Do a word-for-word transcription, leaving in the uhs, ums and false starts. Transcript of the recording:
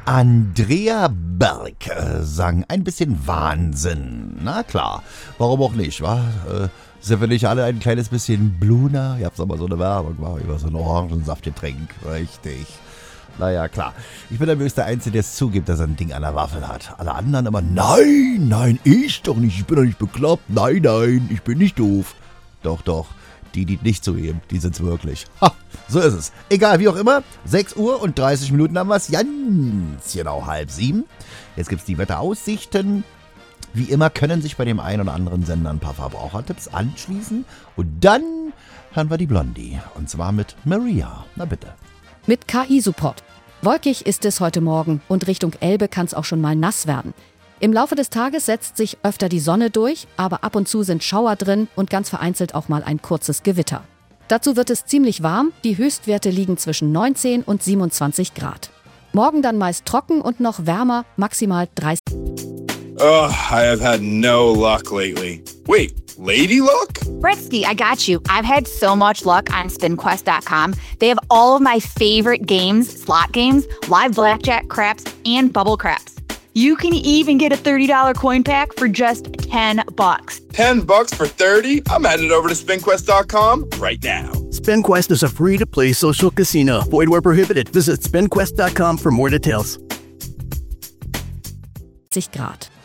Andrea Berg äh, sang ein bisschen Wahnsinn. Na klar, warum auch nicht, wa? Äh, sind wir nicht alle ein kleines bisschen Bluna? Ihr habt aber so eine Werbung, war über so einen Orangensaftgetränk, richtig. Naja, klar. Ich bin nämlich der Einzige, der es zugibt, dass er ein Ding an der Waffel hat. Alle anderen immer, nein, nein, ich doch nicht, ich bin doch nicht bekloppt. Nein, nein, ich bin nicht doof. Doch, doch, die, die nicht zugeben, die sind's wirklich. Ha, so ist es. Egal, wie auch immer, sechs Uhr und dreißig Minuten haben wir's. Ganz genau halb sieben. Jetzt gibt's die Wetteraussichten. Wie immer können sich bei dem einen oder anderen Sender ein paar Verbrauchertipps anschließen. Und dann hören wir die Blondie. Und zwar mit Maria. Na bitte. Mit K I-Support. Wolkig ist es heute Morgen und Richtung Elbe kann es auch schon mal nass werden. Im Laufe des Tages setzt sich öfter die Sonne durch, aber ab und zu sind Schauer drin und ganz vereinzelt auch mal ein kurzes Gewitter. Dazu wird es ziemlich warm, die Höchstwerte liegen zwischen neunzehn und siebenundzwanzig Grad. Morgen dann meist trocken und noch wärmer, maximal dreißig. Ugh, I have had no luck lately. Wait, lady luck? Britsky, I got you. I've had so much luck on spin quest dot com. They have all of my favorite games, slot games, live blackjack, craps, and bubble craps. You can even get a thirty dollars coin pack for just ten bucks. ten bucks for thirty? I'm headed over to spin quest dot com right now. SpinQuest is a free-to-play social casino. Void where prohibited. Visit spin quest dot com for more details. Grad.